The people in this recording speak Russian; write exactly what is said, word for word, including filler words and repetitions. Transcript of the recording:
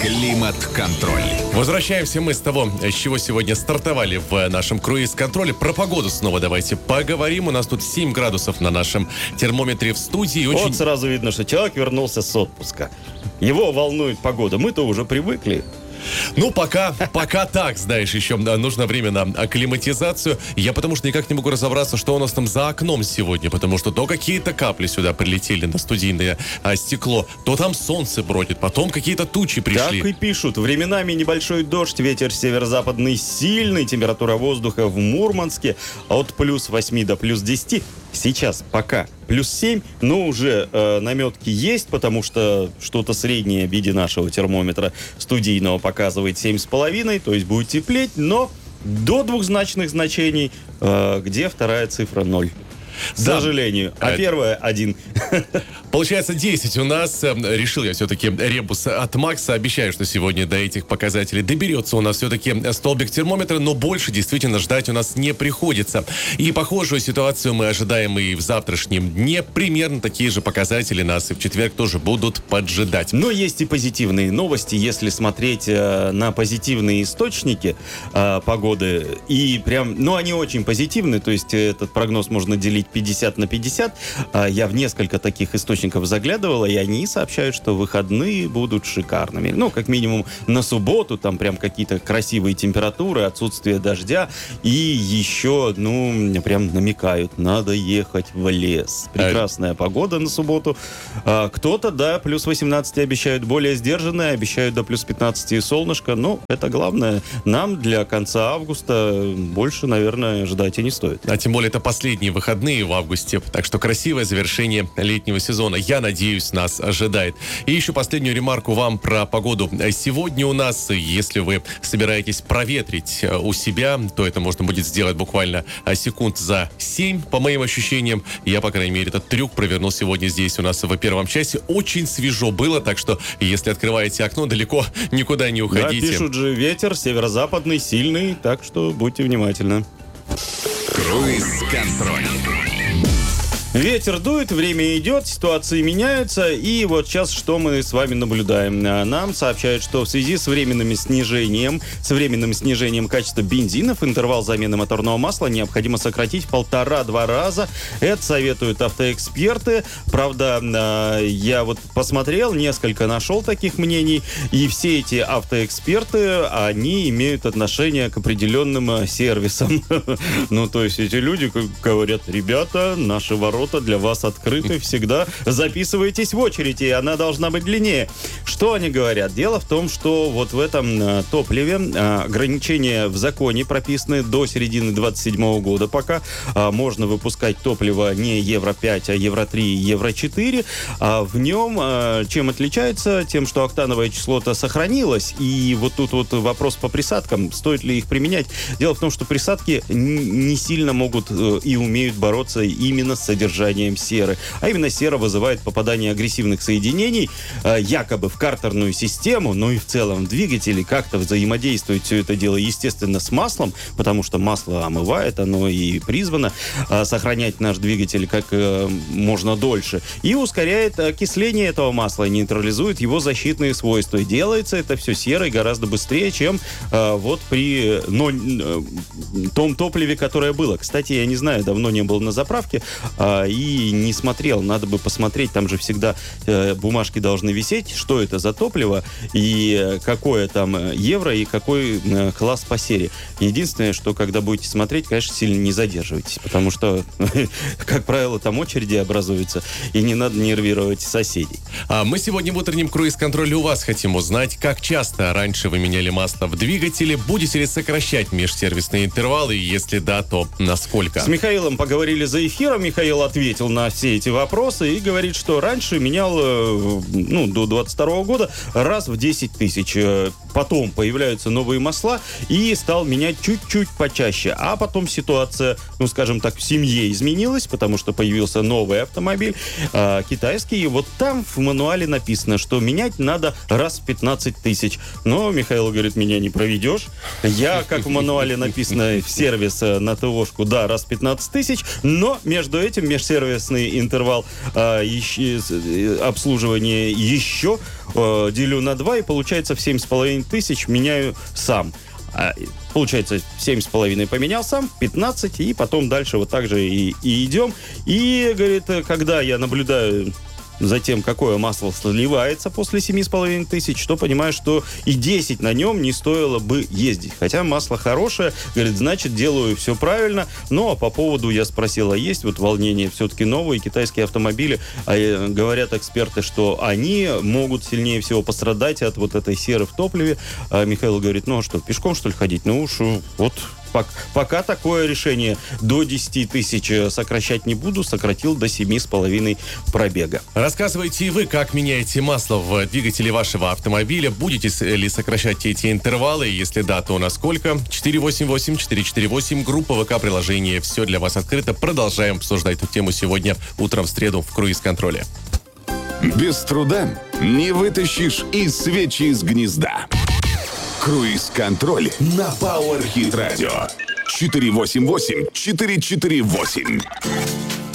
Климат-контроль. Возвращаемся мы с того, с чего сегодня стартовали в нашем круиз-контроле. Про погоду снова давайте поговорим. У нас тут семь градусов на нашем термометре в студии. Очень... Очень... Вот сразу видно, что человек вернулся с отпуска. Его волнует погода. Мы-то уже привыкли. Ну, пока, пока так, знаешь, еще нужно время на акклиматизацию. Я потому что никак не могу разобраться, что у нас там за окном сегодня, потому что то какие-то капли сюда прилетели на студийное а, стекло, то там солнце бродит, потом какие-то тучи пришли. Так и пишут. Временами небольшой дождь, ветер северо-западный сильный, температура воздуха в Мурманске от плюс восьми до плюс десяти. Сейчас пока плюс семь, но уже э, наметки есть, потому что что-то среднее в виде нашего термометра студийного показывает семь с половиной, то есть будет теплеть, но до двухзначных значений, э, где вторая цифра ноль. К Да. сожалению. А, а первая один. Получается десять у нас. Решил я все-таки ребус от Макса. Обещаю, что сегодня до этих показателей доберется у нас все-таки столбик термометра, но больше действительно ждать у нас не приходится. И похожую ситуацию мы ожидаем и в завтрашнем дне. Примерно такие же показатели нас и в четверг тоже будут поджидать. Но есть и позитивные новости, если смотреть э, на позитивные источники э, погоды. И прям, ну, они очень позитивны, то есть этот прогноз можно делить пятьдесят на пятьдесят. Э, я в несколько таких источников заглядывал, и они сообщают, что выходные будут шикарными. Ну, как минимум на субботу, там прям какие-то красивые температуры, отсутствие дождя. И еще, ну, прям намекают, надо ехать в лес. Прекрасная погода на субботу. А, кто-то, да, плюс восемнадцать обещают более сдержанное, обещают до плюс пятнадцать солнышко. Но это главное. Нам для конца августа больше, наверное, ждать и не стоит. А тем более это последние выходные в августе. Так что красивое завершение летнего сезона, я надеюсь, нас ожидает. И еще последнюю ремарку вам про погоду. Сегодня у нас, если вы собираетесь проветрить у себя, то это можно будет сделать буквально секунд за семь, по моим ощущениям. Я, по крайней мере, этот трюк провернул сегодня здесь у нас в первом часе. Очень свежо было, так что если открываете окно, далеко никуда не уходите. Да, пишут же, ветер северо-западный, сильный, так что будьте внимательны. Круиз-контроль. Ветер дует, время идет, ситуации меняются, и вот сейчас что мы с вами наблюдаем? Нам сообщают, что в связи с временным снижением, с временным снижением качества бензинов, интервал замены моторного масла необходимо сократить в полтора-два раза. Это советуют автоэксперты. Правда, я вот посмотрел, несколько нашел таких мнений, и все эти автоэксперты, они имеют отношение к определенным сервисам. Ну, то есть эти люди говорят, ребята, наши ворота для вас открыты всегда. Записывайтесь в очередь, и она должна быть длиннее. Что они говорят? Дело в том, что вот в этом э, топливе э, ограничения в законе прописаны до середины двадцать седьмого года пока. Э, можно выпускать топливо не евро пять, а евро три, евро четыре. А в нем э, чем отличается? Тем, что октановое число-то сохранилось. И вот тут вот вопрос по присадкам. Стоит ли их применять? Дело в том, что присадки н- не сильно могут э, и умеют бороться именно с содержанием серы. А именно сера вызывает попадание агрессивных соединений э, якобы в картерную систему, но и в целом в двигателе. Как-то взаимодействует все это дело, естественно, с маслом, потому что масло омывает, оно и призвано э, сохранять наш двигатель как э, можно дольше. И ускоряет окисление этого масла, нейтрализует его защитные свойства. И делается это все серой гораздо быстрее, чем э, вот при но, э, том топливе, которое было. Кстати, я не знаю, давно не был на заправке, э, и не смотрел. Надо бы посмотреть, там же всегда э, бумажки должны висеть, что это за топливо и э, какое там евро и какой э, класс по серии. Единственное, что когда будете смотреть, конечно, сильно не задерживайтесь, потому что, как правило, там очереди образуются, и не надо нервировать соседей. А мы сегодня в утреннем круиз-контроле у вас хотим узнать, как часто раньше вы меняли масло в двигателе, будете ли сокращать межсервисные интервалы, и если да, то насколько? С Михаилом поговорили за эфиром, Михаил ответил на все эти вопросы и говорит, что раньше менял, ну, до двадцать второго года раз в десять тысяч. Потом появляются новые масла и стал менять чуть-чуть почаще. А потом ситуация, ну, скажем так, в семье изменилась, потому что появился новый автомобиль, э, китайский. И вот там в мануале написано, что менять надо раз в пятнадцать тысяч. Но Михаил говорит, меня не проведешь. Я, как в мануале написано, в сервис на ТОшку, да, раз в пятнадцать тысяч, но между этим межсервисный интервал э, еще, обслуживания еще э, делю на два, и получается в семь с половиной тысяч меняю сам. А, получается, семь с половиной поменял сам, пятнадцать, и потом дальше вот так же и, и идем. И, говорит, когда я наблюдаю за тем, какое масло сливается после семи с половиной тысяч, то понимаю, что и десять на нем не стоило бы ездить. Хотя масло хорошее, говорит, значит, делаю все правильно. Ну, а по поводу, я спросил, а есть вот волнение, все-таки новые китайские автомобили, а, говорят эксперты, что они могут сильнее всего пострадать от вот этой серы в топливе. А Михаил говорит, ну, а что, пешком, что ли, ходить? Ну, уж вот... Пока такое решение до десяти тысяч сокращать не буду, сократил до семи с половиной пробега. Рассказывайте и вы, как меняете масло в двигателе вашего автомобиля. Будете ли сокращать эти интервалы? Если да, то насколько? четыре восемь восемь четыре четыре восемь, группа ВК-приложение. Все для вас открыто. Продолжаем обсуждать эту тему сегодня утром в среду в круиз-контроле. Без труда не вытащишь и свечи из гнезда. Круиз-контроль на Power Hit Radio. четыре восемь восемь четыре четыре восемь.